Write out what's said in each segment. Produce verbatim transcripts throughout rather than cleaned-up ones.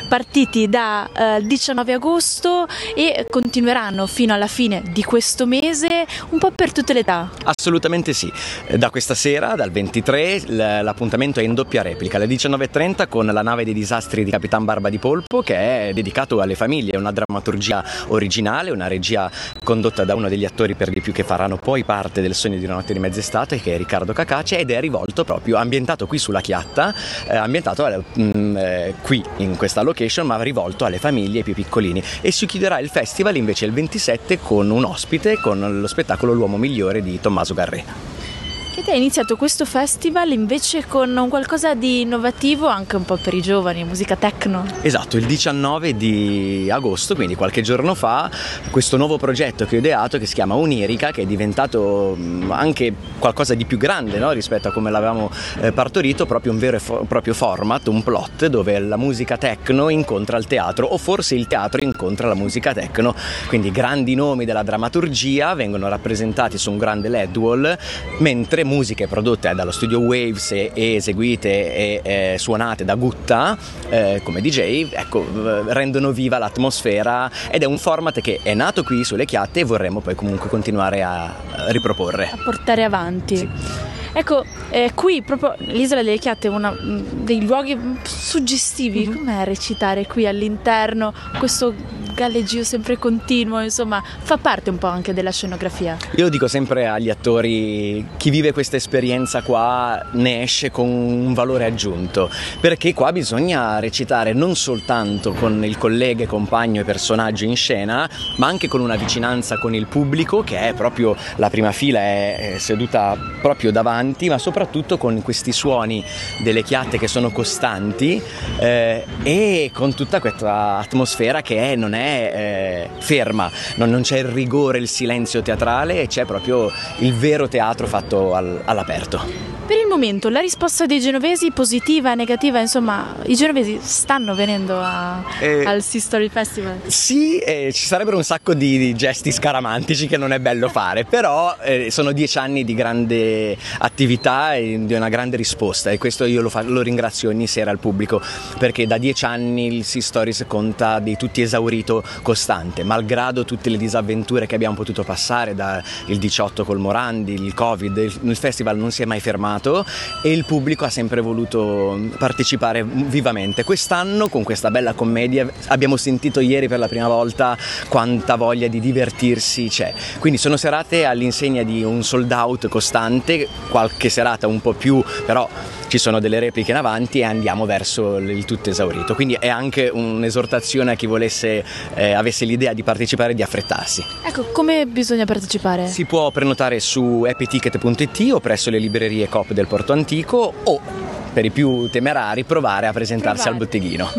partiti da eh, diciannove agosto e continueranno fino alla fine di questo mese, un po' per tutte le età. Assolutamente sì, da questa sera, dal ventitré, l'appuntamento è in doppia replica, alle diciannove e trenta con La nave dei disastri di Capitan Barba di Polpo, che è dedicato alle famiglie, è una drammaturgia originale, una regia condotta da uno degli attori per di più che faranno poi parte del Sogno di una notte di mezz'estate, che è Riccardo Cacace, ed è rivolto proprio, ambientato qui sulla Chiatta, eh, ambientato eh, eh, qui in questa location, ma rivolto alle famiglie più piccolini. E si chiuderà il festival invece il ventisette con un ospite, con lo spettacolo L'uomo migliore di Tommaso Garré. Che te hai iniziato questo festival invece con un qualcosa di innovativo anche un po' per i giovani, musica techno. Esatto, il diciannove di agosto, quindi qualche giorno fa, questo nuovo progetto che ho ideato, che si chiama Onirica, che è diventato anche qualcosa di più grande, no? Rispetto a come l'avevamo eh, partorito, proprio un vero e fo- proprio format, un plot dove la musica techno incontra il teatro, o forse il teatro incontra la musica techno, quindi grandi nomi della drammaturgia vengono rappresentati su un grande L E D wall, mentre musiche prodotte dallo studio Waves e, e eseguite e eh, suonate da Gutta eh, come D J, ecco, rendono viva l'atmosfera, ed è un format che è nato qui sulle Chiatte e vorremmo poi comunque continuare a riproporre, a portare avanti. Sì. Ecco, eh, qui proprio l'isola delle Chiatte è uno dei luoghi suggestivi. Mm-hmm. Com'è recitare qui all'interno, questo galleggio sempre continuo, insomma, fa parte un po' anche della scenografia. Io lo dico sempre agli attori, chi vive questa esperienza qua ne esce con un valore aggiunto, perché qua bisogna recitare non soltanto con il collega, compagno e personaggio in scena, ma anche con una vicinanza con il pubblico, che è proprio la prima fila, è, è seduta proprio davanti, ma soprattutto con questi suoni delle chiatte che sono costanti eh, e con tutta questa atmosfera che è, non è eh, ferma, non, non c'è il rigore, il silenzio teatrale, e c'è proprio il vero teatro fatto al, all'aperto. Per il momento la risposta dei genovesi positiva, negativa, insomma i genovesi stanno venendo a, eh, al Sea Story Festival? Sì, eh, ci sarebbero un sacco di, di gesti scaramantici che non è bello fare, però eh, sono dieci anni di grande attività e di una grande risposta, e questo io lo, fa, lo ringrazio ogni sera al pubblico, perché da dieci anni il Sea Stories conta di tutti esaurito costante, malgrado tutte le disavventure che abbiamo potuto passare, da il diciotto col Morandi, il Covid, il, il festival non si è mai fermato e il pubblico ha sempre voluto partecipare vivamente. Quest'anno, con questa bella commedia, abbiamo sentito ieri per la prima volta quanta voglia di divertirsi c'è, quindi sono serate all'insegna di un sold out costante, qualche serata un po' più, però ci sono delle repliche in avanti e andiamo verso il tutto esaurito, quindi è anche un'esortazione a chi volesse eh, avesse l'idea di partecipare, di affrettarsi. Ecco, come bisogna partecipare? Si può prenotare su happy ticket punto it o presso le librerie Coop del Porto Antico, o per i più temerari provare a presentarsi provare. al botteghino.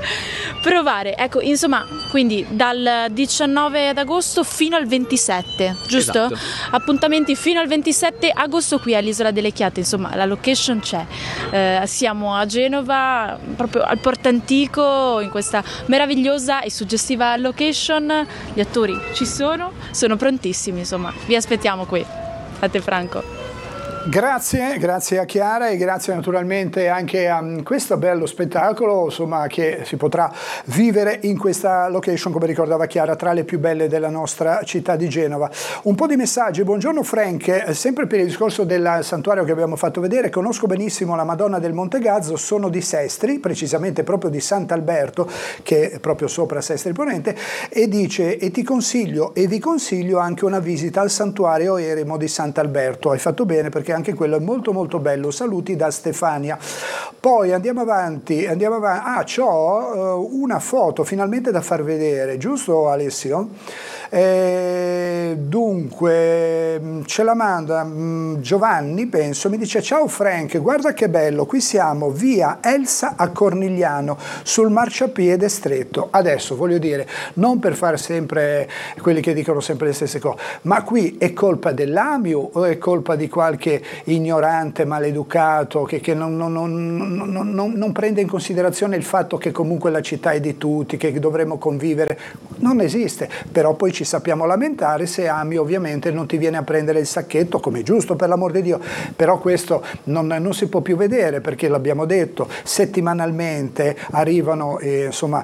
Provare, ecco, insomma, quindi dal diciannove ad agosto fino al ventisette, giusto? Esatto. Appuntamenti fino al ventisette agosto qui all'Isola delle Chiatte, insomma la location c'è, eh, siamo a Genova, proprio al Porto Antico, in questa meravigliosa e suggestiva location, gli attori ci sono, sono prontissimi, insomma, vi aspettiamo qui. A te Franco. Grazie, grazie a Chiara e grazie naturalmente anche a questo bello spettacolo, insomma, che si potrà vivere in questa location, come ricordava Chiara, tra le più belle della nostra città di Genova. Un po' di messaggi. Buongiorno Frank, sempre per il discorso del santuario che abbiamo fatto vedere, conosco benissimo la Madonna del Monte Gazzo, sono di Sestri, precisamente proprio di Sant'Alberto, che è proprio sopra Sestri Ponente, e dice: e ti consiglio e vi consiglio anche una visita al santuario eremo di Sant'Alberto. Hai fatto bene, perché anche quello è molto molto bello. Saluti da Stefania. Poi andiamo avanti, andiamo avanti. Ah, c'ho uh, una foto finalmente da far vedere, giusto Alessio? Eh, dunque ce la manda mh, Giovanni, penso, mi dice: ciao Frank, guarda che bello, qui siamo via Elsa a Cornigliano sul marciapiede stretto. Adesso voglio dire, non per fare sempre quelli che dicono sempre le stesse cose, ma qui è colpa dell'Amio o è colpa di qualche ignorante maleducato che, che non, non, non, non, non, non prende in considerazione il fatto che comunque la città è di tutti, che dovremmo convivere? Non esiste, però poi ci sappiamo lamentare se ami ovviamente non ti viene a prendere il sacchetto, come è giusto, per l'amor di Dio, però questo non, non si può più vedere, perché l'abbiamo detto, settimanalmente arrivano eh, insomma